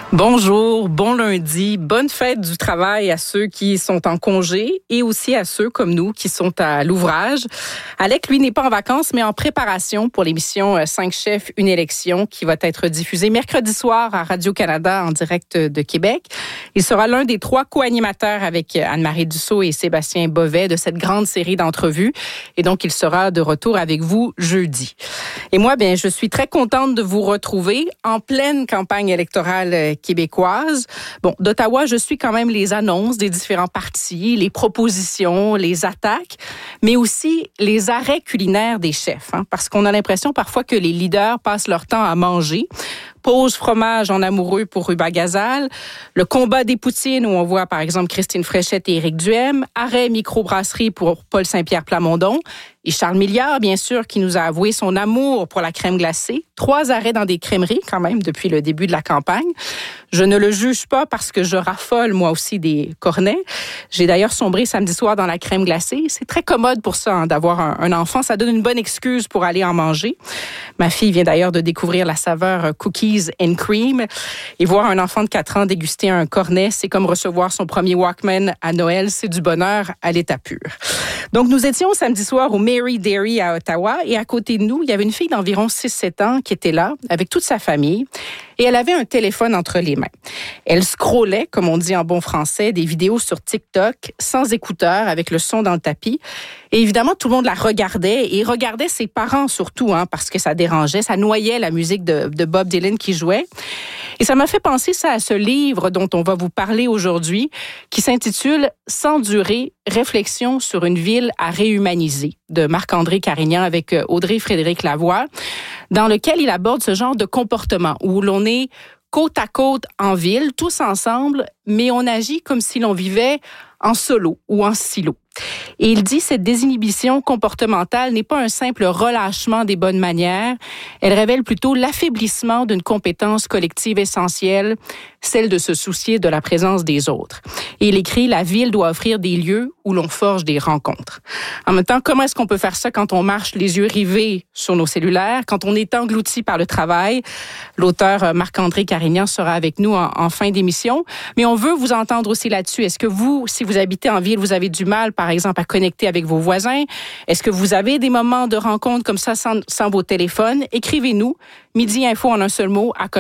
Bonjour, bon lundi, bonne fête du travail à ceux qui sont en congé et aussi à ceux comme nous qui sont à l'ouvrage. Alec, lui, n'est pas en vacances, mais en préparation pour l'émission 5 chefs, une élection qui va être diffusée mercredi soir à Radio-Canada en direct de Québec. Il sera l'un des 3 co-animateurs avec Anne-Marie Dussault et Sébastien Bovet de cette grande série d'entrevues. Et donc, il sera de retour avec vous jeudi. Et moi, je suis très contente de vous retrouver en pleine campagne électorale québécoise. Bon, d'Ottawa, je suis quand même les annonces des différents partis, les propositions, les attaques, mais aussi les arrêts culinaires des chefs, parce qu'on a l'impression parfois que les leaders passent leur temps à manger. Pause fromage en amoureux pour Ruba Gazal, le combat des poutines où on voit par exemple Christine Fréchette et Éric Duhem, arrêt microbrasserie pour Paul Saint-Pierre Plamondon et Charles Milliard, bien sûr, qui nous a avoué son amour pour la crème glacée. 3 arrêts dans des crèmeries quand même depuis le début de la campagne. Je ne le juge pas parce que je raffole moi aussi des cornets. J'ai d'ailleurs sombré samedi soir dans la crème glacée. C'est très commode pour ça d'avoir un enfant. Ça donne une bonne excuse pour aller en manger. Ma fille vient d'ailleurs de découvrir la saveur cookies and cream. Et voir un enfant de 4 ans déguster un cornet, c'est comme recevoir son premier Walkman à Noël. C'est du bonheur à l'état pur. Donc, nous étions samedi soir au Mary Dairy à Ottawa et à côté de nous, il y avait une fille d'environ 6-7 ans qui était là avec toute sa famille et elle avait un téléphone entre les mains. Elle scrollait, comme on dit en bon français, des vidéos sur TikTok sans écouteurs avec le son dans le tapis. Et évidemment, tout le monde la regardait et regardait ses parents surtout, parce que ça dérangeait, ça noyait la musique de Bob Dylan qui jouait. Et ça m'a fait penser ça à ce livre dont on va vous parler aujourd'hui, qui s'intitule « Sans durée, réflexion sur une ville à réhumaniser » de Marc-André Carignan avec Audrey-Frédéric Lavoie, dans lequel il aborde ce genre de comportement où l'on est côte à côte en ville, tous ensemble, mais on agit comme si l'on vivait en solo ou en silo. Et il dit cette désinhibition comportementale n'est pas un simple relâchement des bonnes manières, elle révèle plutôt l'affaiblissement d'une compétence collective essentielle, celle de se soucier de la présence des autres. Et il écrit « La ville doit offrir des lieux où l'on forge des rencontres ». En même temps, comment est-ce qu'on peut faire ça quand on marche les yeux rivés sur nos cellulaires, quand on est englouti par le travail? L'auteur Marc-André Carignan sera avec nous en fin d'émission, mais on veut vous entendre aussi là-dessus. Est-ce que vous, si vous habitez en ville, vous avez du mal, par exemple, à connecter avec vos voisins? Est-ce que vous avez des moments de rencontre comme ça sans vos téléphones? Écrivez-nous, Midi Info en un seul mot, à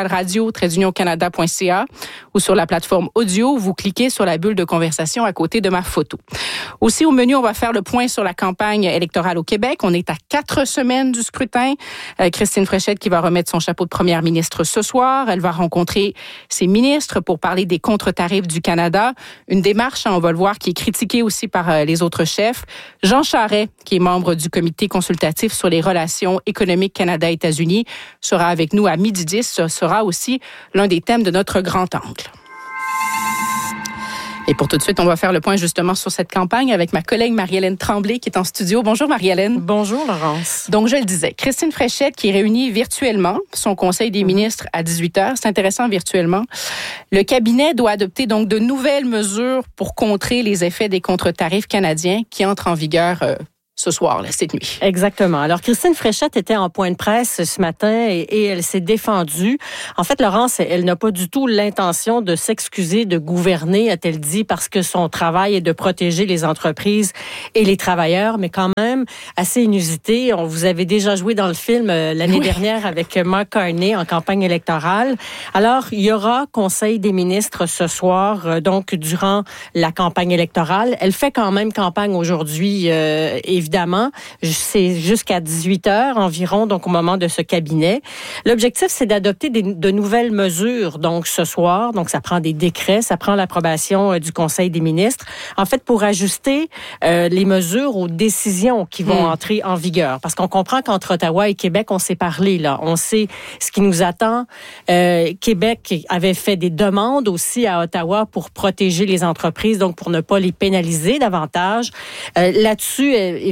commercial-radio-canada.ca ou sur la plateforme audio, vous cliquez sur la bulle de conversation à côté de ma photo. Aussi, au menu, on va faire le point sur la campagne électorale au Québec. On est à 4 semaines du scrutin. Christine Fréchette qui va remettre son chapeau de première ministre ce soir. Elle va rencontrer ses ministres pour parler des contre-tarifs du Canada. Une démarche, on va le voir, qui est critiquée aussi par les autres chefs. Jean Charest, qui est membre du comité consultatif sur les relations économiques Canada-États-Unis, sera avec nous à 12h10. Ce sera aussi l'un des thèmes de notre grand angle. Et pour tout de suite, on va faire le point justement sur cette campagne avec ma collègue Marie-Hélène Tremblay qui est en studio. Bonjour Marie-Hélène. Bonjour Laurence. Donc je le disais, Christine Fréchette qui réunit virtuellement son conseil des ministres à 18h. C'est intéressant virtuellement. Le cabinet doit adopter donc de nouvelles mesures pour contrer les effets des contre-tarifs canadiens qui entrent en vigueur ce soir, cette nuit. Exactement. Alors, Christine Fréchette était en point de presse ce matin et elle s'est défendue. En fait, Laurence, elle n'a pas du tout l'intention de s'excuser de gouverner, a-t-elle dit, parce que son travail est de protéger les entreprises et les travailleurs, mais quand même assez inusité. On vous avait déjà joué dans le film l'année dernière avec Mark Carney en campagne électorale. Alors, il y aura Conseil des ministres ce soir, donc durant la campagne électorale. Elle fait quand même campagne aujourd'hui, évidemment, c'est jusqu'à 18h environ, donc au moment de ce cabinet. L'objectif, c'est d'adopter de nouvelles mesures, donc ce soir. Donc, ça prend des décrets, ça prend l'approbation du Conseil des ministres. En fait, pour ajuster les mesures aux décisions qui vont entrer en vigueur. Parce qu'on comprend qu'entre Ottawa et Québec, on s'est parlé, là. On sait ce qui nous attend. Québec avait fait des demandes aussi à Ottawa pour protéger les entreprises, donc pour ne pas les pénaliser davantage. Là-dessus,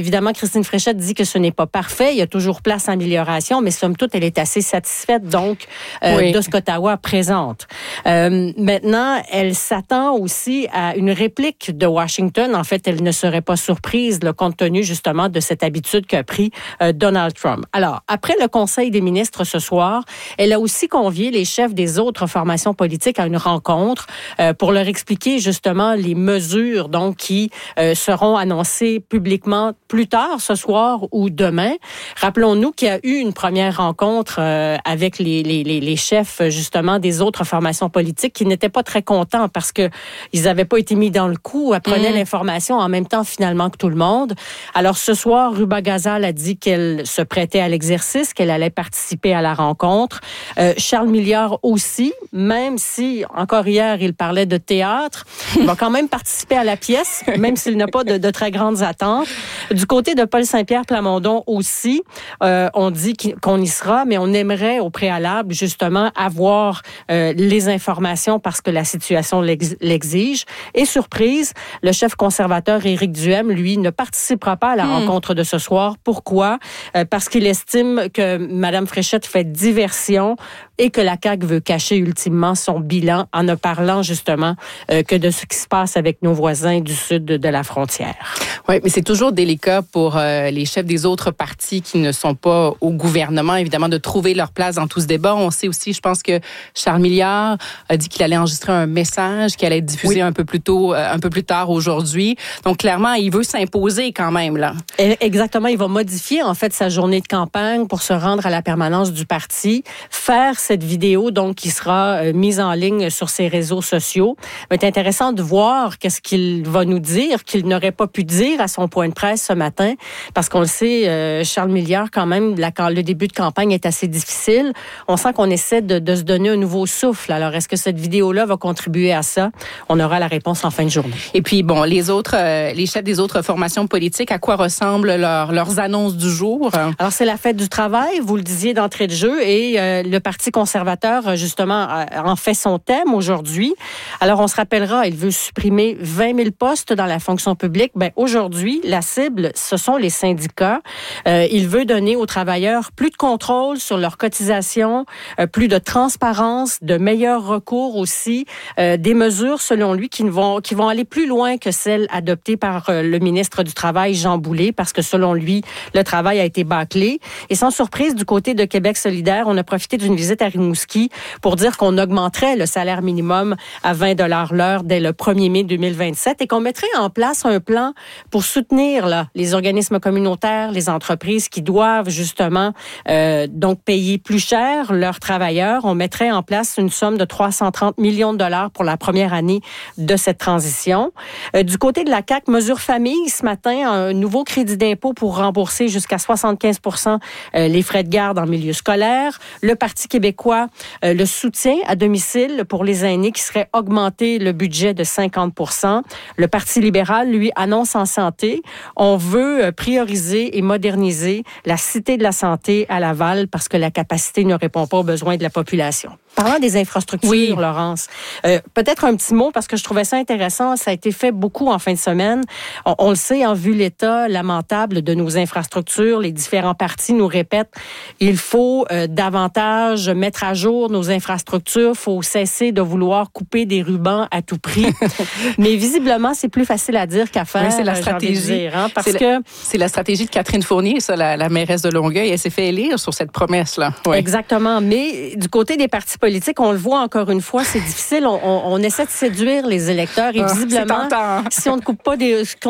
évidemment, Christine Fréchette dit que ce n'est pas parfait. Il y a toujours place à amélioration, mais somme toute, elle est assez satisfaite donc de ce qu'Ottawa présente. Maintenant, elle s'attend aussi à une réplique de Washington. En fait, elle ne serait pas surprise, compte tenu justement de cette habitude qu'a pris Donald Trump. Alors, après le Conseil des ministres ce soir, elle a aussi convié les chefs des autres formations politiques à une rencontre pour leur expliquer justement les mesures donc qui seront annoncées publiquement plus tard ce soir ou demain. Rappelons-nous qu'il y a eu une première rencontre avec les chefs justement des autres formations politiques qui n'étaient pas très contents parce que ils n'avaient pas été mis dans le coup, apprenaient l'information en même temps finalement que tout le monde. Alors ce soir, Ruba Gazal a dit qu'elle se prêtait à l'exercice, qu'elle allait participer à la rencontre. Charles Milliard aussi, même si encore hier il parlait de théâtre, il va quand même participer à la pièce, même s'il n'a pas de très grandes attentes. Du côté de Paul Saint-Pierre Plamondon aussi, on dit qu'on y sera, mais on aimerait au préalable justement avoir les informations parce que la situation l'exige. Et surprise, le chef conservateur Éric Duhem, lui, ne participera pas à la rencontre de ce soir. Pourquoi? Parce qu'il estime que Mme Fréchette fait diversion et que la CAQ veut cacher ultimement son bilan en ne parlant justement que de ce qui se passe avec nos voisins du sud de la frontière. Oui, mais c'est toujours délicat pour les chefs des autres partis qui ne sont pas au gouvernement, évidemment, de trouver leur place dans tout ce débat. On sait aussi, je pense que Charles Milliard a dit qu'il allait enregistrer un message qui allait être diffusé un peu plus tard aujourd'hui. Donc, clairement, il veut s'imposer quand même, là. Exactement. Il va modifier, en fait, sa journée de campagne pour se rendre à la permanence du parti, faire cette vidéo, donc, qui sera mise en ligne sur ses réseaux sociaux. Il va être intéressant de voir qu'est-ce qu'il va nous dire, qu'il n'aurait pas pu dire à son point de presse ce matin, parce qu'on le sait, Charles Milliard, quand même, le début de campagne est assez difficile. On sent qu'on essaie de se donner un nouveau souffle. Alors, est-ce que cette vidéo-là va contribuer à ça? On aura la réponse en fin de journée. Et puis, bon, les chefs des autres formations politiques, à quoi ressemblent leurs annonces du jour? Alors, c'est la fête du travail, vous le disiez d'entrée de jeu, et le Parti conservateur, justement, en fait son thème aujourd'hui. Alors, on se rappellera, il veut supprimer 20 000 postes dans la fonction publique. Ben, aujourd'hui, la cible, ce sont les syndicats. Il veut donner aux travailleurs plus de contrôle sur leurs cotisations, plus de transparence, de meilleurs recours aussi, des mesures, selon lui, qui vont aller plus loin que celles adoptées par le ministre du Travail, Jean Boulet, parce que selon lui, le travail a été bâclé. Et sans surprise, du côté de Québec solidaire, on a profité d'une visite à Rimouski pour dire qu'on augmenterait le salaire minimum à 20 $ l'heure dès le 1er mai 2027 et qu'on mettrait en place un plan pour soutenir les organismes communautaires, les entreprises qui doivent justement donc payer plus cher leurs travailleurs. On mettrait en place une somme de 330 millions de $ pour la première année de cette transition. Du côté de la CAQ, mesure famille, ce matin, un nouveau crédit d'impôt pour rembourser jusqu'à 75 % les frais de garde en milieu scolaire. Le Parti québécois, le soutien à domicile pour les aînés qui serait augmenté le budget de 50 %. Le Parti libéral, lui, annonce en santé. On veut prioriser et moderniser la Cité de la santé à Laval parce que la capacité ne répond pas aux besoins de la population. Parlant des infrastructures, Laurence, peut-être un petit mot parce que je trouvais ça intéressant. Ça a été fait beaucoup en fin de semaine. On le sait, en vue l'état lamentable de nos infrastructures, les différents partis nous répètent, il faut davantage mettre à jour nos infrastructures. Il faut cesser de vouloir couper des rubans à tout prix. Mais visiblement, c'est plus facile à dire qu'à faire. Oui, c'est la stratégie. C'est la stratégie de Catherine Fournier, ça, la mairesse de Longueuil. Elle s'est fait élire sur cette promesse-là. Oui. Exactement. Mais du côté des partis politiques, on le voit encore une fois, c'est difficile. On essaie de séduire les électeurs et visiblement, si on ne coupe pas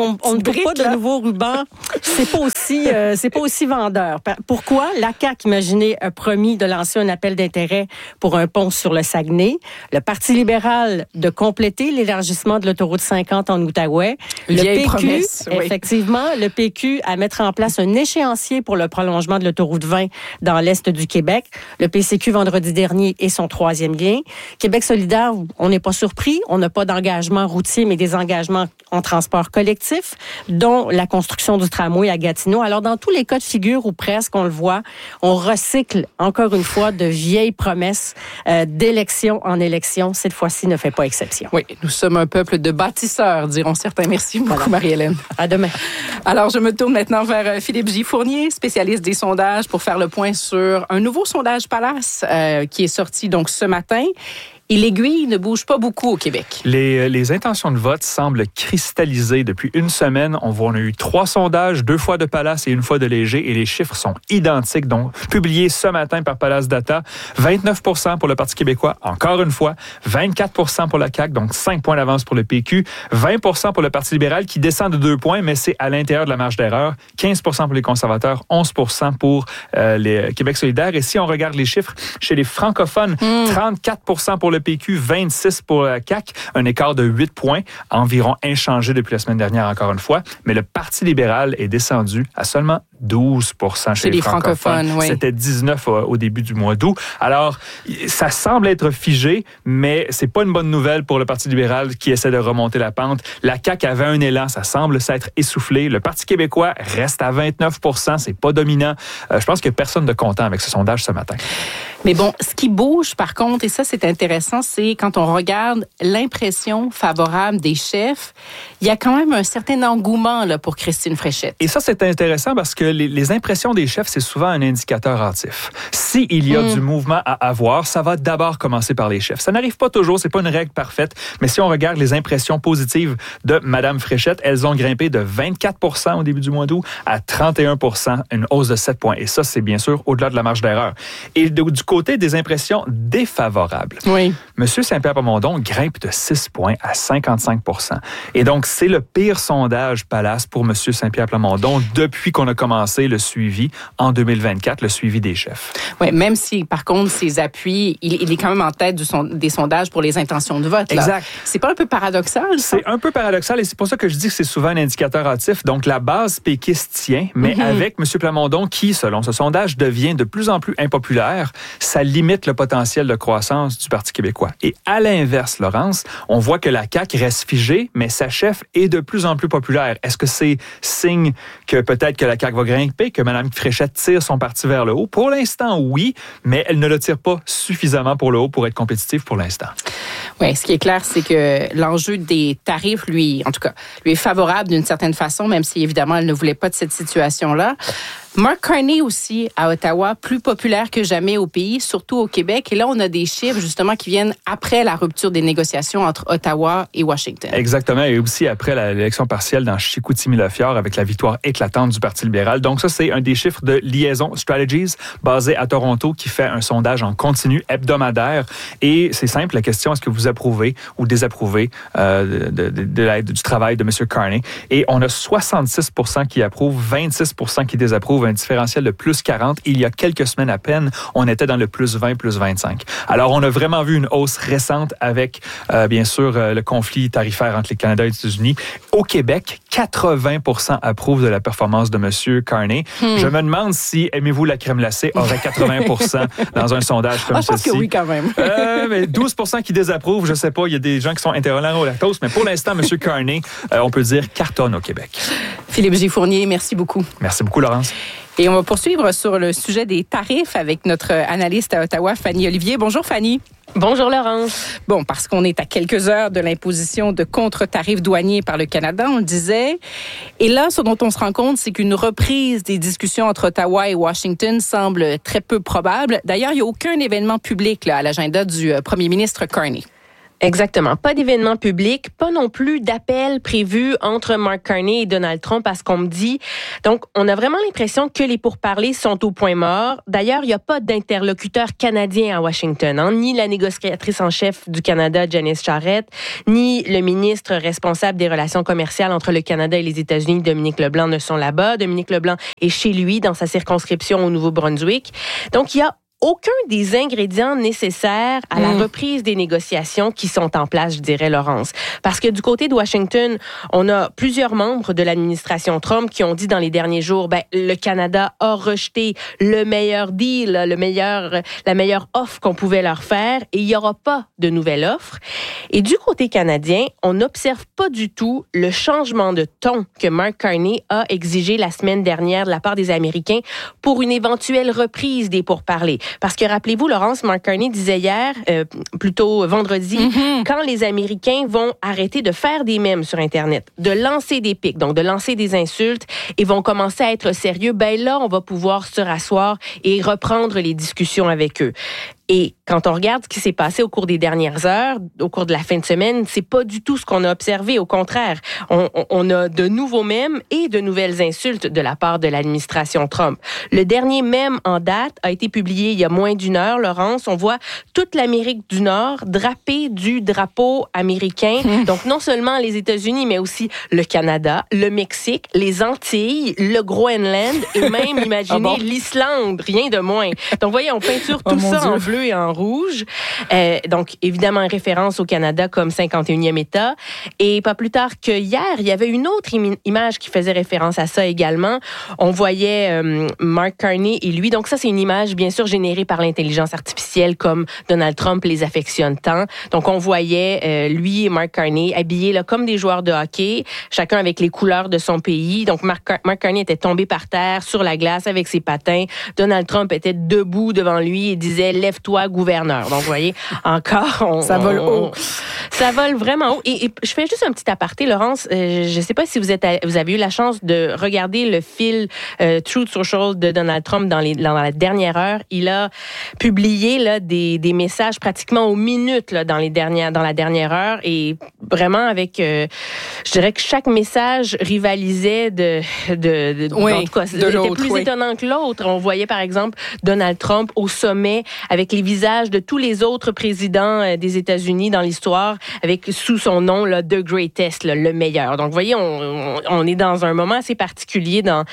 de nouveaux rubans, c'est pas aussi vendeur. Pourquoi? La CAQ, imaginez, a promis de lancer un appel d'intérêt pour un pont sur le Saguenay. Le Parti libéral de compléter l'élargissement de l'autoroute 50 en Outaouais. Effectivement, le PQ à mettre en place un échéancier pour le prolongement de l'autoroute 20 dans l'est du Québec. Le PCQ vendredi dernier est son 3e lien. Québec solidaire, on n'est pas surpris. On n'a pas d'engagement routier, mais des engagements en transport collectif, dont la construction du tramway à Gatineau. Alors, dans tous les cas de figure, ou presque, on le voit, on recycle encore une fois de vieilles promesses d'élection en élection. Cette fois-ci ne fait pas exception. Oui, nous sommes un peuple de bâtisseurs, diront certains. Merci beaucoup, Marie-Hélène. À demain. Alors, je me tourne maintenant vers Philippe J. Fournier, spécialiste des sondages, pour faire le point sur un nouveau sondage Palace qui est sorti donc ce matin. Et l'aiguille ne bouge pas beaucoup au Québec. Les intentions de vote semblent cristallisées depuis une semaine. On a eu 3 sondages, 2 fois de Palace et 1 fois de Léger, et les chiffres sont identiques. Donc, publiés ce matin par Palace Data, 29% pour le Parti québécois, encore une fois, 24% pour la CAQ, donc 5 points d'avance pour le PQ, 20% pour le Parti libéral qui descend de 2 points, mais c'est à l'intérieur de la marge d'erreur, 15% pour les conservateurs, 11% pour les Québec solidaire. Et si on regarde les chiffres, chez les francophones, 34% pour le PQ, 26 pour la CAQ, un écart de 8 points, environ inchangé depuis la semaine dernière, encore une fois. Mais le Parti libéral est descendu à seulement 12% chez les francophones. Oui. C'était 19 au début du mois d'août. Alors, ça semble être figé, mais c'est pas une bonne nouvelle pour le Parti libéral qui essaie de remonter la pente. La CAQ avait un élan, ça semble s'être essoufflé. Le Parti québécois reste à 29%, c'est pas dominant. Je pense que personne n'est content avec ce sondage ce matin. Mais bon, ce qui bouge, par contre, et ça, c'est intéressant, c'est quand on regarde l'impression favorable des chefs, il y a quand même un certain engouement là, pour Christine Fréchette. Et ça, c'est intéressant parce que les impressions des chefs, c'est souvent un indicateur hâtif. S'il y a du mouvement à avoir, ça va d'abord commencer par les chefs. Ça n'arrive pas toujours, c'est pas une règle parfaite, mais si on regarde les impressions positives de Mme Fréchette, elles ont grimpé de 24% au début du mois d'août à 31%, une hausse de 7 points. Et ça, c'est bien sûr au-delà de la marge d'erreur. Et du côté des impressions défavorables, M. Saint-Pierre Plamondon grimpe de 6 points à 55%. Et donc, c'est le pire sondage Palace pour M. Saint-Pierre Plamondon depuis qu'on a commencé le suivi en 2024, le suivi des chefs. Oui, même si, par contre, ses appuis, il est quand même en tête des sondages pour les intentions de vote. Là. Exact. C'est pas un peu paradoxal, ça? C'est un peu paradoxal et c'est pour ça que je dis que c'est souvent un indicateur hâtif. Donc, la base péquiste tient, mais avec M. Plamondon qui, selon ce sondage, devient de plus en plus impopulaire, ça limite le potentiel de croissance du Parti québécois. Et à l'inverse, Laurence, on voit que la CAQ reste figée, mais sa chef est de plus en plus populaire. Est-ce que c'est signe que peut-être que la CAQ va grimper, que Mme Fréchette tire son parti vers le haut? Pour l'instant, oui, mais elle ne le tire pas suffisamment pour le haut pour être compétitive pour l'instant. Oui, ce qui est clair, c'est que l'enjeu des tarifs, lui est favorable d'une certaine façon, même si, évidemment, elle ne voulait pas de cette situation-là. Mark Carney aussi, à Ottawa, plus populaire que jamais au pays, surtout au Québec. Et là, on a des chiffres, justement, qui viennent après la rupture des négociations entre Ottawa et Washington. Exactement. Et aussi après l'élection partielle dans Chicoutimi-Le-Fjord avec la victoire éclatante du Parti libéral. Donc ça, c'est un des chiffres de Liaison Strategies, basé à Toronto, qui fait un sondage en continu hebdomadaire. Et c'est simple, la question, est-ce que vous approuvez ou désapprouvez du travail de M. Carney? Et on a 66% qui approuvent, 26% qui désapprouvent, un différentiel de plus 40. Il y a quelques semaines à peine, on était dans le plus 20, plus 25. Alors, on a vraiment vu une hausse récente avec, bien sûr, le conflit tarifaire entre le Canada et les États-Unis. Au Québec, 80% approuvent de la performance de M. Carney. Je me demande si Aimez-vous la crème glacée aurait 80% dans un sondage comme ceci. Je pense que oui, quand même. Mais 12% qui désapprouvent, je sais pas, il y a des gens qui sont intolérants au lactose, mais pour l'instant, M. Carney, on peut dire cartonne au Québec. Philippe J. Fournier, merci beaucoup. Merci beaucoup, Laurence. Et on va poursuivre sur le sujet des tarifs avec notre analyste à Ottawa, Fanny Olivier. Bonjour, Fanny. Bonjour, Laurence. Bon, parce qu'on est à quelques heures de l'imposition de contre-tarifs douaniers par le Canada, on le disait. Et là, ce dont on se rend compte, c'est qu'une reprise des discussions entre Ottawa et Washington semble très peu probable. D'ailleurs, il n'y a aucun événement public là, à l'agenda du premier ministre Carney. Exactement. Pas d'événement public, pas non plus d'appel prévu entre Mark Carney et Donald Trump à ce qu'on me dit. Donc, on a vraiment l'impression que les pourparlers sont au point mort. D'ailleurs, il n'y a pas d'interlocuteur canadien à Washington, ni la négociatrice en chef du Canada, Janice Charest, ni le ministre responsable des relations commerciales entre le Canada et les États-Unis, Dominique Leblanc, ne sont là-bas. Dominique Leblanc est chez lui, dans sa circonscription au Nouveau-Brunswick. Donc, il y a aucun des ingrédients nécessaires à la reprise des négociations qui sont en place, je dirais, Laurence. Parce que du côté de Washington, on a plusieurs membres de l'administration Trump qui ont dit dans les derniers jours, le Canada a rejeté le meilleur deal, la meilleure offre qu'on pouvait leur faire et il n'y aura pas de nouvelle offre. Et du côté canadien, on n'observe pas du tout le changement de ton que Mark Carney a exigé la semaine dernière de la part des Américains pour une éventuelle reprise des pourparlers. Parce que rappelez-vous, Laurence, Mark Carney disait hier, plutôt vendredi, quand les Américains vont arrêter de faire des mèmes sur Internet, de lancer des pics, donc de lancer des insultes, et vont commencer à être sérieux, ben là, on va pouvoir se rasseoir et reprendre les discussions avec eux. Et quand on regarde ce qui s'est passé au cours des dernières heures, au cours de la fin de semaine, c'est pas du tout ce qu'on a observé. Au contraire, on a de nouveaux mèmes et de nouvelles insultes de la part de l'administration Trump. Le dernier mème en date a été publié il y a moins d'une heure, Laurence. On voit toute l'Amérique du Nord drapée du drapeau américain. Donc, non seulement les États-Unis, mais aussi le Canada, le Mexique, les Antilles, le Groenland et même, imaginez, l'Islande, rien de moins. Donc, voyez, on peinture tout ça en bleu et en rouge. Donc, évidemment, en référence au Canada comme 51e État. Et pas plus tard que hier, il y avait une autre image qui faisait référence à ça également. On voyait Mark Carney et lui. Donc, ça, c'est une image, bien sûr, générée par l'intelligence artificielle comme Donald Trump les affectionne tant. Donc, on voyait lui et Mark Carney habillés là, comme des joueurs de hockey, chacun avec les couleurs de son pays. Donc, Mark Carney était tombé par terre sur la glace avec ses patins. Donald Trump était debout devant lui et disait « Lève-toi, gouverneur ». Donc, vous voyez, encore... ça vole haut. Ça vole vraiment haut. Et je fais juste un petit aparté, Laurence. Je ne sais pas si vous avez eu la chance de regarder le fil Truth Social de Donald Trump dans la dernière heure. Il a publié là, des messages pratiquement aux minutes là, dans la dernière heure. Et vraiment, avec... je dirais que chaque message rivalisait en tout cas, était plus étonnant que l'autre. On voyait, par exemple, Donald Trump au sommet avec les visages de tous les autres présidents des États-Unis dans l'histoire, avec sous son nom là, The Greatest, là, le meilleur. Donc, vous voyez, on est dans un moment assez particulier dans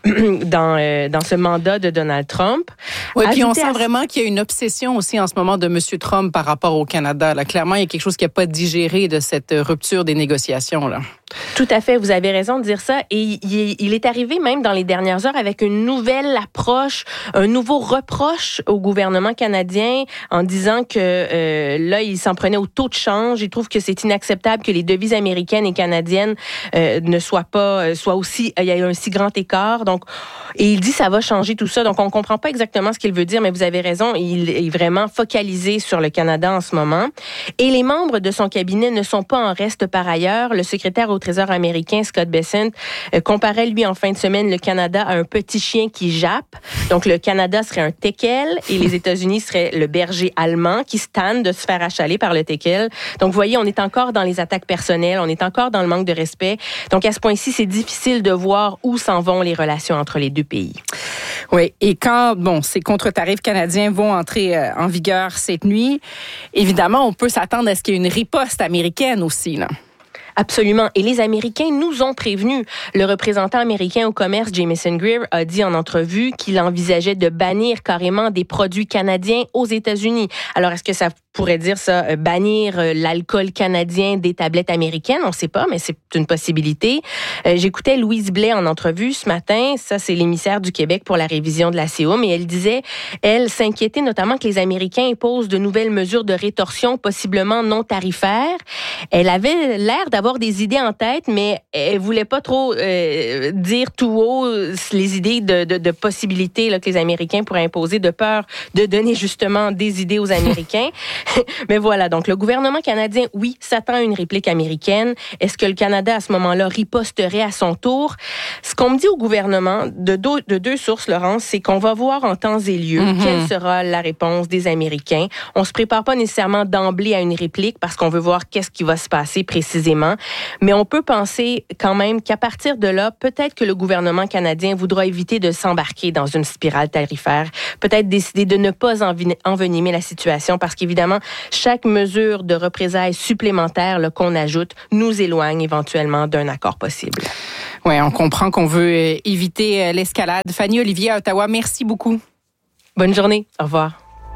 ce mandat de Donald Trump. Oui, puis on sent vraiment qu'il y a une obsession aussi en ce moment de M. Trump par rapport au Canada. Là, clairement, il y a quelque chose qui n'a pas digéré de cette rupture des négociations. Là. Tout à fait, vous avez raison de dire ça. Et il est arrivé même dans les dernières heures avec une nouvelle approche, un nouveau reproche au gouvernement canadien en disant que là, il s'en prenait au taux de change. Il trouve que c'est inacceptable que les devises américaines et canadiennes ne soient aussi, il y a un si grand écart. Donc, et il dit ça va changer tout ça. Donc, on comprend pas exactement ce qu'il veut dire, mais vous avez raison. Il est vraiment focalisé sur le Canada en ce moment. Et les membres de son cabinet ne sont pas en reste par ailleurs. Le secrétaire au Trésor américain, Scott Bessent, comparait, lui, en fin de semaine, le Canada à un petit chien qui jappe. Donc, le Canada serait un teckel et les États-Unis seraient le berger allemand qui se tanne de se faire achaler par le teckel. Donc, vous voyez, on est encore dans les attaques personnelles, on est encore dans le manque de respect. Donc, à ce point-ci, c'est difficile de voir où s'en vont les relations entre les deux pays. Oui, et quand ces contre-tarifs canadiens vont entrer en vigueur cette nuit, évidemment, on peut s'attendre à ce qu'il y ait une riposte américaine aussi, là. Absolument. Et les Américains nous ont prévenus. Le représentant américain au commerce, Jamieson Greer, a dit en entrevue qu'il envisageait de bannir carrément des produits canadiens aux États-Unis. Alors, est-ce que ça pourrait dire ça, bannir l'alcool canadien des tablettes américaines? On ne sait pas, mais c'est une possibilité. J'écoutais Louise Blais en entrevue ce matin. Ça, c'est l'émissaire du Québec pour la révision de la COM. Et elle disait, elle s'inquiétait notamment que les Américains imposent de nouvelles mesures de rétorsion possiblement non tarifaires. Elle avait l'air d'avoir des idées en tête, mais elle voulait pas trop dire tout haut les idées de possibilités là, que les Américains pourraient imposer, de peur de donner justement des idées aux Américains. Mais voilà, donc le gouvernement canadien, oui, s'attend à une réplique américaine. Est-ce que le Canada, à ce moment-là, riposterait à son tour? Ce qu'on me dit au gouvernement, de deux sources, Laurence, c'est qu'on va voir en temps et lieu quelle sera la réponse des Américains. On se prépare pas nécessairement d'emblée à une réplique parce qu'on veut voir qu'est-ce qui va se passer précisément. Mais on peut penser quand même qu'à partir de là, peut-être que le gouvernement canadien voudra éviter de s'embarquer dans une spirale tarifaire, peut-être décider de ne pas envenimer la situation parce qu'évidemment, chaque mesure de représailles supplémentaire là, qu'on ajoute nous éloigne éventuellement d'un accord possible. Oui, on comprend qu'on veut éviter l'escalade. Fanny Olivier à Ottawa, merci beaucoup. Bonne journée. Au revoir.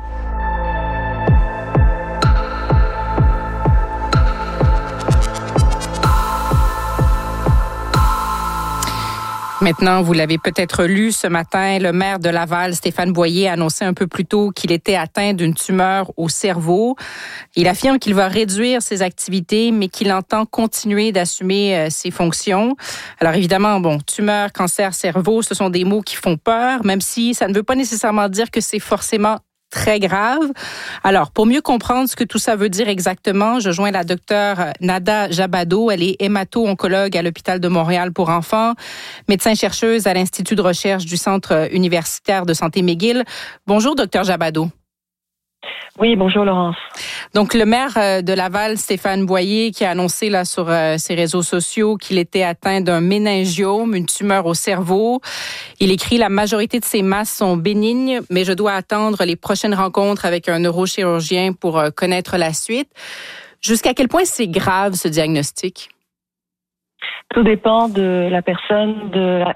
Maintenant, vous l'avez peut-être lu ce matin, le maire de Laval, Stéphane Boyer, a annoncé un peu plus tôt qu'il était atteint d'une tumeur au cerveau. Il affirme qu'il va réduire ses activités, mais qu'il entend continuer d'assumer ses fonctions. Alors évidemment, tumeur, cancer, cerveau, ce sont des mots qui font peur, même si ça ne veut pas nécessairement dire que c'est forcément très grave. Alors, pour mieux comprendre ce que tout ça veut dire exactement, je joins la docteure Nada Jabado. Elle est hémato-oncologue à l'hôpital de Montréal pour enfants, médecin-chercheuse à l'Institut de recherche du Centre universitaire de santé McGill. Bonjour, docteur Jabado. Oui, bonjour Laurence. Donc, le maire de Laval, Stéphane Boyer, qui a annoncé là sur ses réseaux sociaux qu'il était atteint d'un méningiome, une tumeur au cerveau. Il écrit « La majorité de ces masses sont bénignes, mais je dois attendre les prochaines rencontres avec un neurochirurgien pour connaître la suite. » Jusqu'à quel point c'est grave, ce diagnostic? Tout dépend de la personne,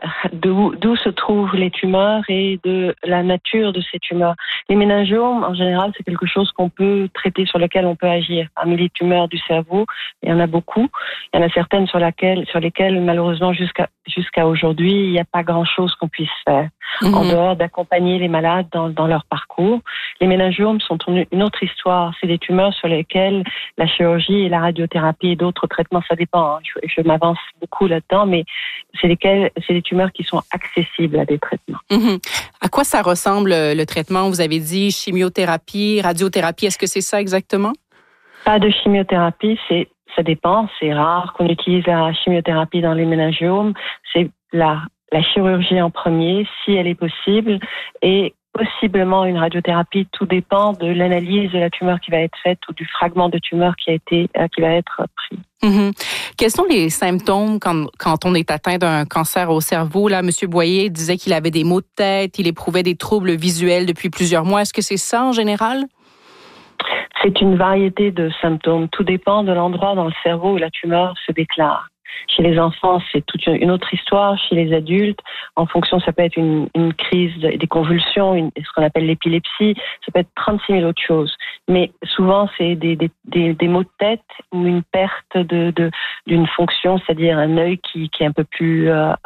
d'où se trouvent les tumeurs et de la nature de ces tumeurs. Les méningiomes, en général, c'est quelque chose qu'on peut traiter, sur lequel on peut agir. Parmi les tumeurs du cerveau, il y en a beaucoup. Il y en a certaines sur lesquelles, malheureusement, jusqu'à aujourd'hui, il n'y a pas grand-chose qu'on puisse faire. En dehors d'accompagner les malades dans leur parcours. Les méningiomes sont une autre histoire. C'est des tumeurs sur lesquelles la chirurgie et la radiothérapie et d'autres traitements, ça dépend. Je m'avance beaucoup là-dedans, mais c'est des tumeurs qui sont accessibles à des traitements. À quoi ça ressemble le traitement? Vous avez dit chimiothérapie, radiothérapie. Est-ce que c'est ça exactement? Pas de chimiothérapie, ça dépend. C'est rare qu'on utilise la chimiothérapie dans les méningiomes. C'est la chirurgie en premier, si elle est possible, et possiblement une radiothérapie. Tout dépend de l'analyse de la tumeur qui va être faite ou du fragment de tumeur qui va être pris. Quels sont les symptômes quand on est atteint d'un cancer au cerveau? Là, M. Boyer disait qu'il avait des maux de tête, il éprouvait des troubles visuels depuis plusieurs mois. Est-ce que c'est ça en général? C'est une variété de symptômes. Tout dépend de l'endroit dans le cerveau où la tumeur se déclare. Chez les enfants, c'est toute une autre histoire. Chez les adultes, en fonction, ça peut être une crise, des convulsions, ce qu'on appelle l'épilepsie. Ça peut être 36 000 autres choses. Mais souvent, c'est des maux de tête ou une perte d'une fonction, c'est-à-dire un œil qui est un peu plus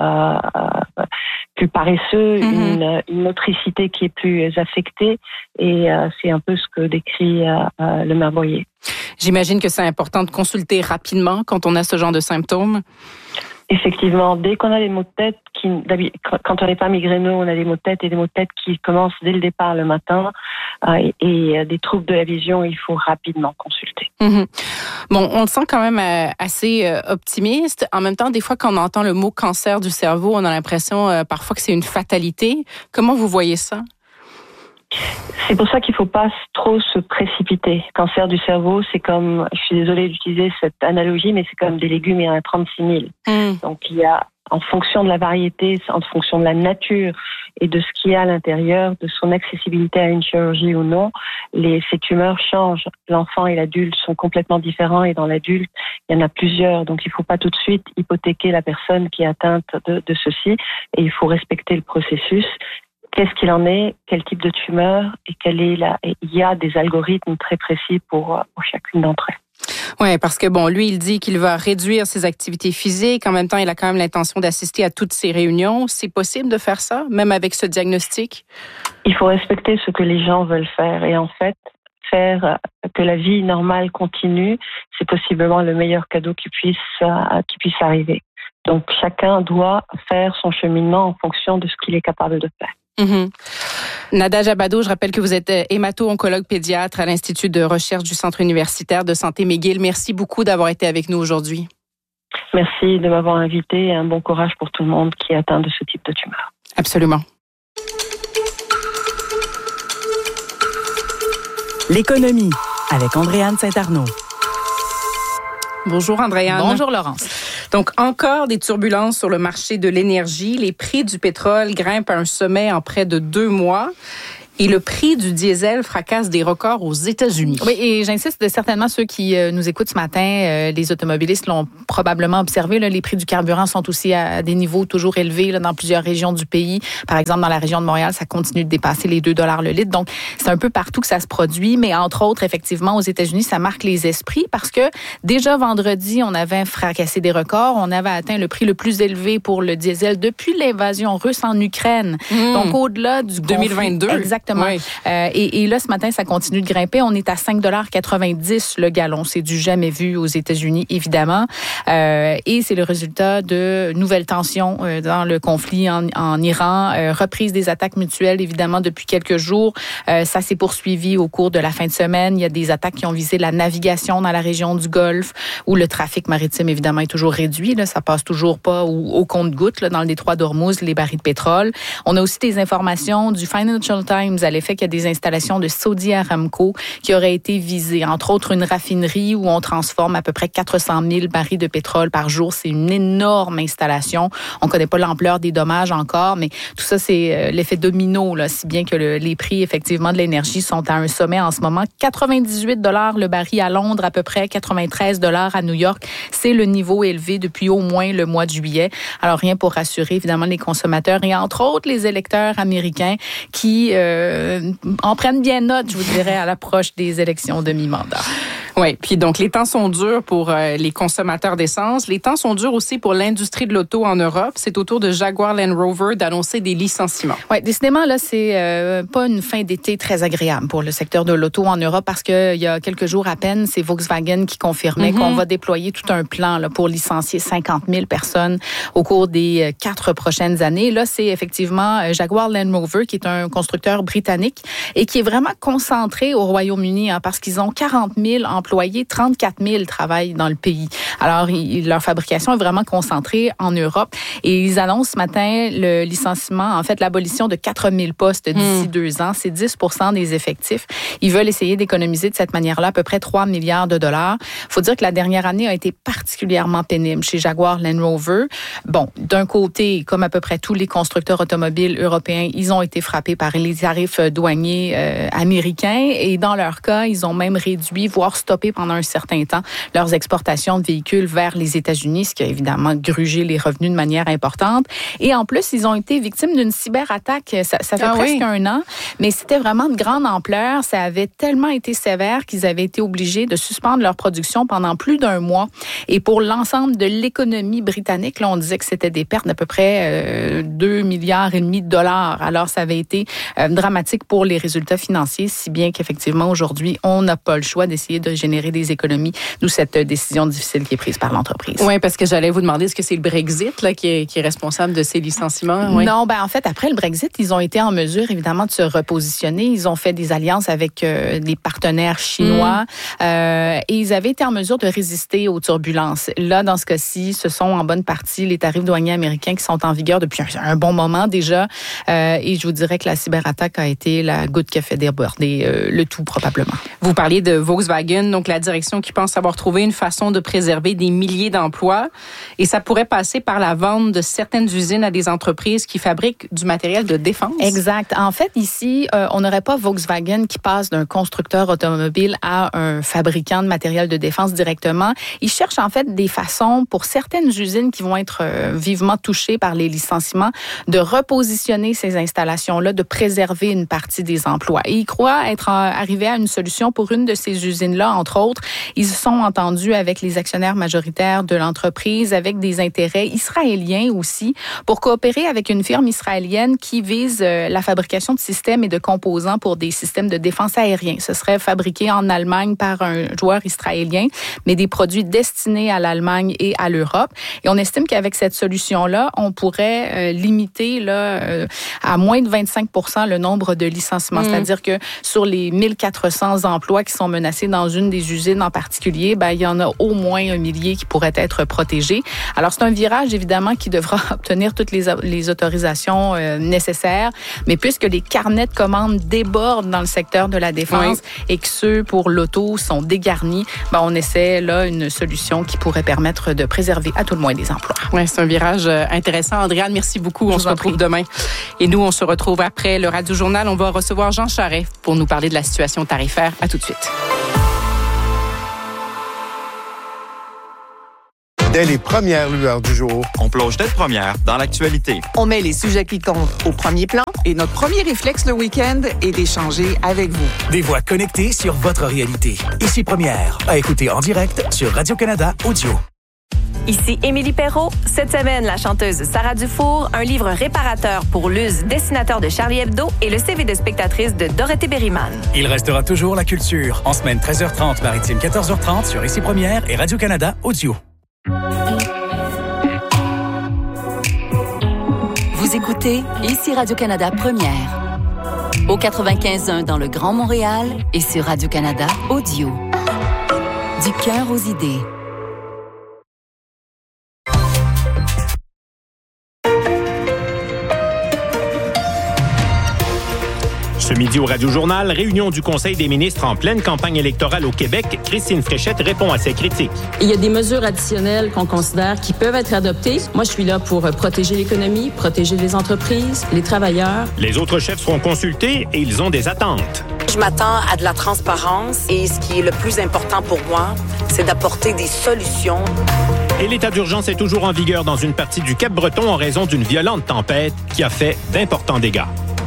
paresseux, une motricité qui est plus affectée. Et c'est un peu ce que décrit le maire Boyer. J'imagine que c'est important de consulter rapidement quand on a ce genre de symptômes. Effectivement, dès qu'on a des maux de tête, quand on n'est pas migraineux, on a des maux de tête et des maux de tête qui commencent dès le départ le matin et des troubles de la vision, il faut rapidement consulter. Bon, on le sent quand même assez optimiste. En même temps, des fois, quand on entend le mot cancer du cerveau, on a l'impression parfois que c'est une fatalité. Comment vous voyez ça? C'est pour ça qu'il ne faut pas trop se précipiter. Cancer du cerveau, c'est comme, je suis désolée d'utiliser cette analogie, mais c'est comme des légumes, il y en a 36 000. Donc il y a, en fonction de la variété, en fonction de la nature et de ce qu'il y a à l'intérieur, de son accessibilité à une chirurgie ou non, ces tumeurs changent. L'enfant et l'adulte sont complètement différents et dans l'adulte, il y en a plusieurs. Donc il ne faut pas tout de suite hypothéquer la personne qui est atteinte de ceci et il faut respecter le processus. Qu'est-ce qu'il en est, quel type de tumeur et il y a des algorithmes très précis pour chacune d'entre elles. Oui, parce que lui, il dit qu'il va réduire ses activités physiques. En même temps, il a quand même l'intention d'assister à toutes ces réunions. C'est possible de faire ça, même avec ce diagnostic? Il faut respecter ce que les gens veulent faire. Et en fait, faire que la vie normale continue, c'est possiblement le meilleur cadeau qui puisse arriver. Donc, chacun doit faire son cheminement en fonction de ce qu'il est capable de faire. Nada Jabado, je rappelle que vous êtes hémato-oncologue pédiatre à l'Institut de recherche du Centre universitaire de santé McGill. Merci beaucoup d'avoir été avec nous aujourd'hui. Merci de m'avoir invité et un bon courage pour tout le monde qui est atteint de ce type de tumeur. Absolument. L'économie avec Andréane Saint-Arnaud. Bonjour Andréane. Bonjour Laurence. Donc, encore des turbulences sur le marché de l'énergie. Les prix du pétrole grimpent à un sommet en près de 2 mois. Et le prix du diesel fracasse des records aux États-Unis. Oui, et j'insiste, certainement ceux qui nous écoutent ce matin, les automobilistes l'ont probablement observé. Là, les prix du carburant sont aussi à des niveaux toujours élevés là, dans plusieurs régions du pays. Par exemple, dans la région de Montréal, ça continue de dépasser les 2 $ le litre. Donc, c'est un peu partout que ça se produit. Mais entre autres, effectivement, aux États-Unis, ça marque les esprits parce que déjà vendredi, on avait fracassé des records. On avait atteint le prix le plus élevé pour le diesel depuis l'invasion russe en Ukraine. Donc, au-delà du 2022. Exactement. exactement. Oui. Et là, ce matin, ça continue de grimper. On est à 5,90 $ le gallon. C'est du jamais vu aux États-Unis, évidemment. Et c'est le résultat de nouvelles tensions dans le conflit en Iran, reprise des attaques mutuelles, évidemment, depuis quelques jours. Ça s'est poursuivi au cours de la fin de semaine. Il y a des attaques qui ont visé la navigation dans la région du Golfe, où le trafic maritime, évidemment, est toujours réduit. Là, ça passe toujours pas au compte-gouttes dans le détroit d'Ormuz, les barils de pétrole. On a aussi des informations du Financial Times à l'effet qu'il y a des installations de Saudi Aramco qui auraient été visées. Entre autres, une raffinerie où on transforme à peu près 400 000 barils de pétrole par jour. C'est une énorme installation. On connaît pas l'ampleur des dommages encore, mais tout ça, c'est l'effet domino, là, si bien que les prix, effectivement, de l'énergie sont à un sommet en ce moment. 98 $ le baril à Londres, à peu près 93 $ à New York. C'est le niveau élevé depuis au moins le mois de juillet. Alors, rien pour rassurer, évidemment, les consommateurs et, entre autres, les électeurs américains qui en prennent bien note, je vous dirais, à l'approche des élections de mi-mandat. Oui, puis donc les temps sont durs pour les consommateurs d'essence. Les temps sont durs aussi pour l'industrie de l'auto en Europe. C'est au tour de Jaguar Land Rover d'annoncer des licenciements. Oui, décidément, là, c'est pas une fin d'été très agréable pour le secteur de l'auto en Europe parce qu'il y a quelques jours à peine, c'est Volkswagen qui confirmait qu'on va déployer tout un plan là, pour licencier 50 000 personnes au cours des 4 prochaines années. Là, c'est effectivement Jaguar Land Rover qui est un constructeur britannique et qui est vraiment concentré au Royaume-Uni parce qu'ils ont 40 000 employés, 34 000 travaillent dans le pays. Alors, leur fabrication est vraiment concentrée en Europe et ils annoncent ce matin le licenciement, en fait, l'abolition de 4 000 postes d'ici 2 ans. C'est 10 % des effectifs. Ils veulent essayer d'économiser de cette manière-là à peu près 3 milliards $. Faut dire que la dernière année a été particulièrement pénible chez Jaguar Land Rover. Bon, d'un côté, comme à peu près tous les constructeurs automobiles européens, ils ont été frappés par les tarifs douaniers américains et dans leur cas, ils ont même réduit, voire stoppé pendant un certain temps leurs exportations de véhicules vers les États-Unis, ce qui a évidemment grugé les revenus de manière importante. Et en plus, ils ont été victimes d'une cyberattaque. Ça fait presque 1 an, mais c'était vraiment de grande ampleur. Ça avait tellement été sévère qu'ils avaient été obligés de suspendre leur production pendant plus d'1 mois. Et pour l'ensemble de l'économie britannique, là, on disait que c'était des pertes d'à peu près 2,5 milliards $. Alors, ça avait été dramatique pour les résultats financiers, si bien qu'effectivement, aujourd'hui, on n'a pas le choix d'essayer de générer des économies, d'où cette décision difficile qui est prise par l'entreprise. Oui, parce que j'allais vous demander, est-ce que c'est le Brexit là, qui est responsable de ces licenciements? Oui. Non, en fait, après le Brexit, ils ont été en mesure, évidemment, de se repositionner. Ils ont fait des alliances avec des partenaires chinois et ils avaient été en mesure de résister aux turbulences. Là, dans ce cas-ci, ce sont en bonne partie les tarifs douaniers américains qui sont en vigueur depuis un bon moment déjà. Et je vous dirais que la cyberattaque a été la goutte qui a fait déborder le tout, probablement. Vous parliez de Volkswagen, donc la direction qui pense avoir trouvé une façon de préserver des milliers d'emplois. Et ça pourrait passer par la vente de certaines usines à des entreprises qui fabriquent du matériel de défense. Exact. En fait, ici, on n'aurait pas Volkswagen qui passe d'un constructeur automobile à un fabricant de matériel de défense directement. Ils cherchent en fait des façons pour certaines usines qui vont être vivement touchées par les licenciements de repositionner ces installations-là, de préserver une partie des emplois. Et ils croient être arrivés à une solution pour une de ces usines-là, entre autres. Ils se sont entendus avec les actionnaires majoritaires de l'entreprise, avec des intérêts israéliens aussi, pour coopérer avec une firme israélienne qui vise la fabrication de systèmes et de composants pour des systèmes de défense aérien. Ce serait fabriqué en Allemagne par un joueur israélien, mais des produits destinés à l'Allemagne et à l'Europe. Et on estime qu'avec cette solution-là, on pourrait limiter à moins de 25 % le nombre de licenciements. C'est-à-dire que sur les 1400 emplois qui sont menacés dans une des usines en particulier, il y en a au moins 1 millier qui pourraient être protégés. Alors, c'est un virage, évidemment, qui devra obtenir toutes les autorisations nécessaires. Mais puisque les carnets de commandes débordent dans le secteur de la défense et que ceux pour l'auto sont dégarnis, on essaie là une solution qui pourrait permettre de préserver à tout le moins des emplois. Oui, c'est un virage intéressant. Andréane, merci beaucoup. On se retrouve demain. Et nous, on se retrouve après le Radio Journal. On va recevoir Jean Charest pour nous parler de la situation tarifaire. À tout de suite. Dès les premières lueurs du jour, on plonge tête première dans l'actualité. On met les sujets qui comptent au premier plan. Et notre premier réflexe le week-end est d'échanger avec vous. Des voix connectées sur votre réalité. Ici Première, à écouter en direct sur Radio-Canada Audio. Ici Émilie Perrault. Cette semaine, la chanteuse Sarah Dufour, un livre réparateur pour Luz, dessinateur de Charlie Hebdo et le CV de spectatrice de Dorothée Berryman. Il restera toujours la culture. En semaine 13h30, maritime 14h30 sur Ici Première et Radio-Canada Audio. Vous écoutez Ici Radio-Canada Première. Au 95.1 dans le Grand Montréal et sur Radio-Canada Audio. Du cœur aux idées. Ce midi au Radio-Journal, réunion du Conseil des ministres en pleine campagne électorale au Québec. Christine Fréchette répond à ces critiques. Il y a des mesures additionnelles qu'on considère qui peuvent être adoptées. Moi, je suis là pour protéger l'économie, protéger les entreprises, les travailleurs. Les autres chefs seront consultés et ils ont des attentes. Je m'attends à de la transparence et ce qui est le plus important pour moi, c'est d'apporter des solutions. Et l'état d'urgence est toujours en vigueur dans une partie du Cap-Breton en raison d'une violente tempête qui a fait d'importants dégâts.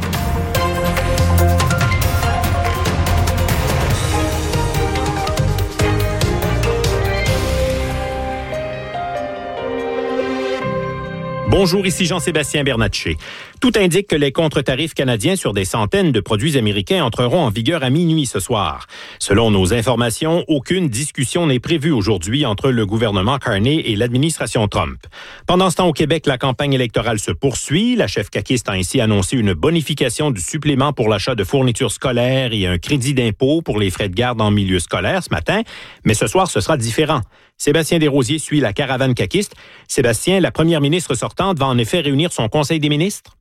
Bonjour, ici Jean-Sébastien Bernatchez. Tout indique que les contre-tarifs canadiens sur des centaines de produits américains entreront en vigueur à minuit ce soir. Selon nos informations, aucune discussion n'est prévue aujourd'hui entre le gouvernement Carney et l'administration Trump. Pendant ce temps, au Québec, la campagne électorale se poursuit. La chef caquiste a ainsi annoncé une bonification du supplément pour l'achat de fournitures scolaires et un crédit d'impôt pour les frais de garde en milieu scolaire ce matin. Mais ce soir, ce sera différent. Sébastien Desrosiers suit la caravane caquiste. Sébastien, la première ministre sortante va en effet réunir son Conseil des ministres?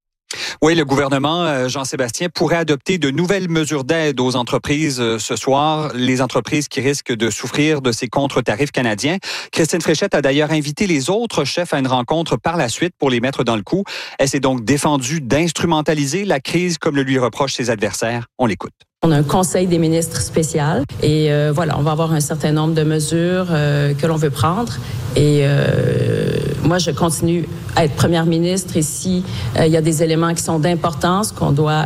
Oui, le gouvernement, Jean-Sébastien, pourrait adopter de nouvelles mesures d'aide aux entreprises ce soir, les entreprises qui risquent de souffrir de ces contre-tarifs canadiens. Christine Fréchette a d'ailleurs invité les autres chefs à une rencontre par la suite pour les mettre dans le coup. Elle s'est donc défendue d'instrumentaliser la crise comme le lui reprochent ses adversaires. On l'écoute. On a un conseil des ministres spécial et voilà, on va avoir un certain nombre de mesures que l'on veut prendre. Et moi, je continue à être première ministre. Et si il y a des éléments qui sont d'importance, qu'on doit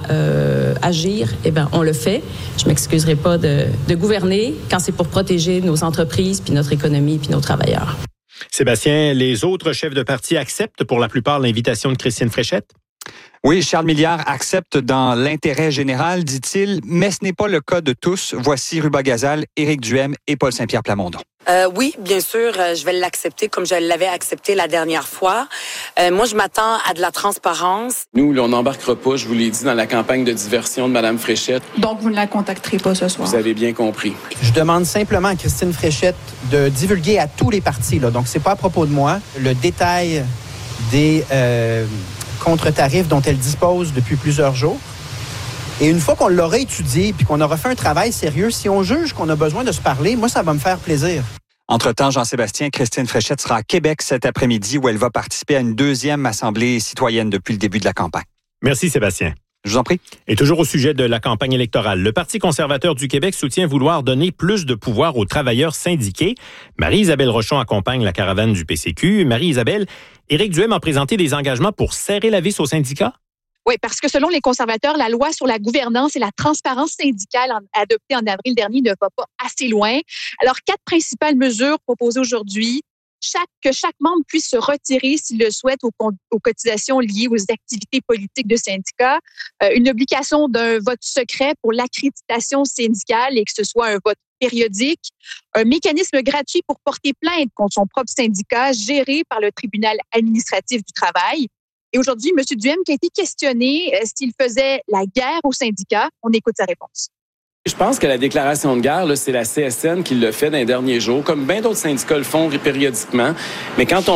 agir, eh bien, on le fait. Je m'excuserai pas de gouverner quand c'est pour protéger nos entreprises, puis notre économie, puis nos travailleurs. Sébastien, les autres chefs de parti acceptent pour la plupart l'invitation de Christine Fréchette? Oui, Charles Milliard accepte dans l'intérêt général, dit-il, mais ce n'est pas le cas de tous. Voici Ruba Gazal, Éric Duhem et Paul Saint-Pierre Plamondon. Oui, bien sûr, je vais l'accepter comme je l'avais accepté la dernière fois. Moi, je m'attends à de la transparence. Nous, on n'embarquera pas, je vous l'ai dit, dans la campagne de diversion de Mme Fréchette. Donc, vous ne la contacterez pas ce soir? Vous avez bien compris. Je demande simplement à Christine Fréchette de divulguer à tous les partis, là. Donc, c'est pas à propos de moi, le détail des contre-tarifs dont elle dispose depuis plusieurs jours. Et une fois qu'on l'aura étudié puis qu'on aura fait un travail sérieux, si on juge qu'on a besoin de se parler, moi, ça va me faire plaisir. Entre-temps, Jean-Sébastien, Christine Fréchette sera à Québec cet après-midi où elle va participer à une deuxième assemblée citoyenne depuis le début de la campagne. Merci, Sébastien. Je vous en prie. Et toujours au sujet de la campagne électorale, le Parti conservateur du Québec soutient vouloir donner plus de pouvoir aux travailleurs syndiqués. Marie-Isabelle Rochon accompagne la caravane du PCQ. Marie-Isabelle, Éric Duhem a présenté des engagements pour serrer la vis aux syndicats? Oui, parce que selon les conservateurs, la loi sur la gouvernance et la transparence syndicale adoptée en avril dernier ne va pas assez loin. Alors, 4 principales mesures proposées aujourd'hui. Que chaque membre puisse se retirer s'il le souhaite aux cotisations liées aux activités politiques de syndicats, une obligation d'un vote secret pour l'accréditation syndicale et que ce soit un vote périodique, un mécanisme gratuit pour porter plainte contre son propre syndicat géré par le tribunal administratif du travail. Et aujourd'hui, M. Duhem qui a été questionné s'il faisait la guerre aux syndicats. On écoute sa réponse. Je pense que la déclaration de guerre, là, c'est la CSN qui l'a fait dans les derniers jours, comme bien d'autres syndicats le font périodiquement. Mais quand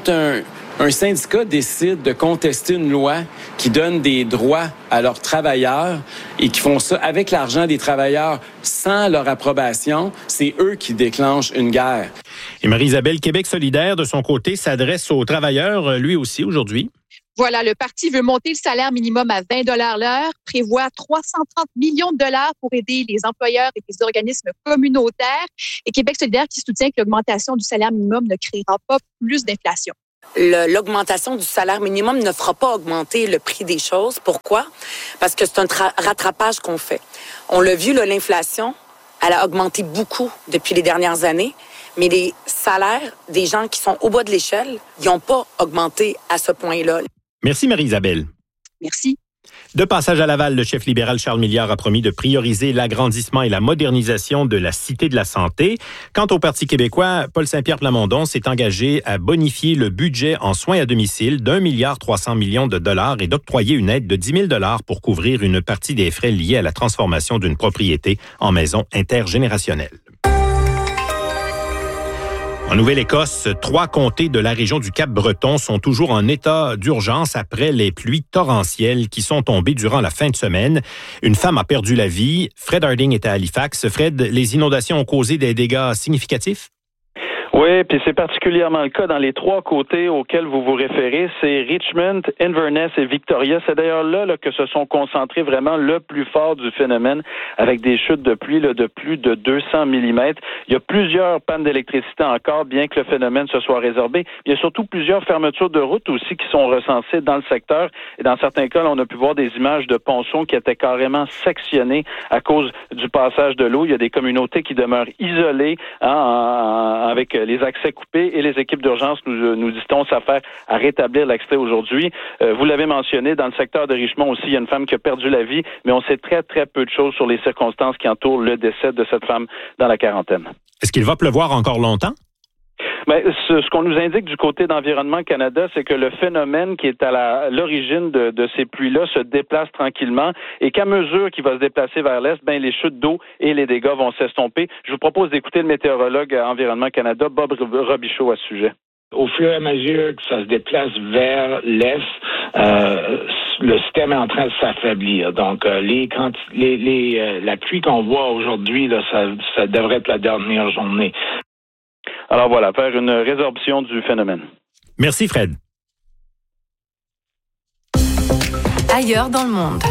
un syndicat décide de contester une loi qui donne des droits à leurs travailleurs et qui font ça avec l'argent des travailleurs sans leur approbation, c'est eux qui déclenchent une guerre. Et Marie-Isabelle, Québec solidaire, de son côté, s'adresse aux travailleurs, lui aussi, aujourd'hui. Voilà, le parti veut monter le salaire minimum à 20 $ l'heure, prévoit 330 millions de dollars pour aider les employeurs et les organismes communautaires. Et Québec solidaire qui soutient que l'augmentation du salaire minimum ne créera pas plus d'inflation. L'augmentation du salaire minimum ne fera pas augmenter le prix des choses. Pourquoi? Parce que c'est un rattrapage qu'on fait. On l'a vu, là, l'inflation elle a augmenté beaucoup depuis les dernières années, mais les salaires des gens qui sont au bas de l'échelle, ils n'ont pas augmenté à ce point-là. Merci Marie-Isabelle. Merci. De passage à Laval, le chef libéral Charles Milliard a promis de prioriser l'agrandissement et la modernisation de la Cité de la Santé. Quant au Parti québécois, Paul Saint-Pierre Plamondon s'est engagé à bonifier le budget en soins à domicile d'1,3 milliard de dollars et d'octroyer une aide de 10 000 $ pour couvrir une partie des frais liés à la transformation d'une propriété en maison intergénérationnelle. En Nouvelle-Écosse, 3 comtés de la région du Cap-Breton sont toujours en état d'urgence après les pluies torrentielles qui sont tombées durant la fin de semaine. Une femme a perdu la vie. Fred Harding est à Halifax. Fred, les inondations ont causé des dégâts significatifs? Oui, puis c'est particulièrement le cas dans les 3 côtés auxquels vous vous référez. C'est Richmond, Inverness et Victoria. C'est d'ailleurs là que se sont concentrés vraiment le plus fort du phénomène avec des chutes de pluie de plus de 200 mm. Il y a plusieurs pannes d'électricité encore, bien que le phénomène se soit résorbé. Il y a surtout plusieurs fermetures de routes aussi qui sont recensées dans le secteur. Et dans certains cas, on a pu voir des images de ponçons qui étaient carrément sectionnés à cause du passage de l'eau. Il y a des communautés qui demeurent isolées avec les accès coupés et les équipes d'urgence, nous dit-on, s'affairent à rétablir l'accès aujourd'hui. Vous l'avez mentionné, dans le secteur de Richmond aussi, il y a une femme qui a perdu la vie, mais on sait très, très peu de choses sur les circonstances qui entourent le décès de cette femme dans la quarantaine. Est-ce qu'il va pleuvoir encore longtemps? Mais ce qu'on nous indique du côté d'Environnement Canada, c'est que le phénomène qui est à l'origine de ces pluies-là se déplace tranquillement et qu'à mesure qu'il va se déplacer vers l'est, les chutes d'eau et les dégâts vont s'estomper. Je vous propose d'écouter le météorologue à Environnement Canada, Bob Robichaud, à ce sujet. Au fur et à mesure que ça se déplace vers l'est, le système est en train de s'affaiblir. Donc, la pluie qu'on voit aujourd'hui, là, ça devrait être la dernière journée. Alors voilà, faire une résorption du phénomène. Merci Fred. Ailleurs dans le monde.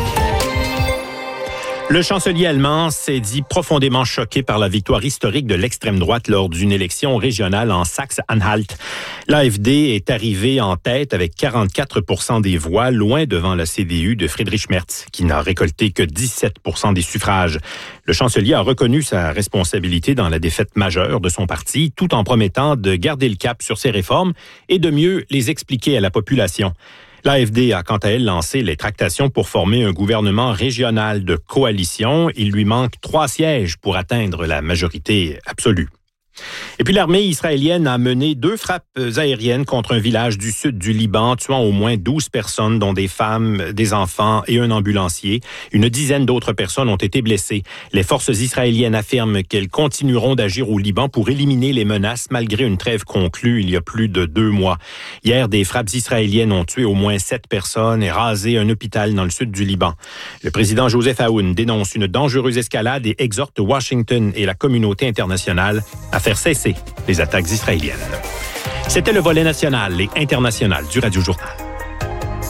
Le chancelier allemand s'est dit profondément choqué par la victoire historique de l'extrême droite lors d'une élection régionale en Saxe-Anhalt. L'AfD est arrivé en tête avec 44% des voix, loin devant la CDU de Friedrich Merz, qui n'a récolté que 17% des suffrages. Le chancelier a reconnu sa responsabilité dans la défaite majeure de son parti, tout en promettant de garder le cap sur ses réformes et de mieux les expliquer à la population. L'AfD a quant à elle lancé les tractations pour former un gouvernement régional de coalition. Il lui manque 3 sièges pour atteindre la majorité absolue. Et puis l'armée israélienne a mené 2 frappes aériennes contre un village du sud du Liban, tuant au moins 12 personnes, dont des femmes, des enfants et un ambulancier. Une dizaine d'autres personnes ont été blessées. Les forces israéliennes affirment qu'elles continueront d'agir au Liban pour éliminer les menaces malgré une trêve conclue il y a plus de 2 mois. Hier, des frappes israéliennes ont tué au moins 7 personnes et rasé un hôpital dans le sud du Liban. Le président Joseph Aoun dénonce une dangereuse escalade et exhorte Washington et la communauté internationale à faire cesser les attaques israéliennes. C'était le volet national et international du Radio Journal.